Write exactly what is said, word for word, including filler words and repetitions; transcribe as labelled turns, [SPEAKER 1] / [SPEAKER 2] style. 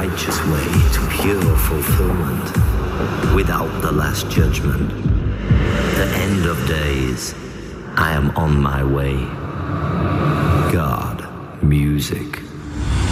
[SPEAKER 1] righteous way to pure fulfillment, without the last judgment, the end of days, I am on my way. God, music.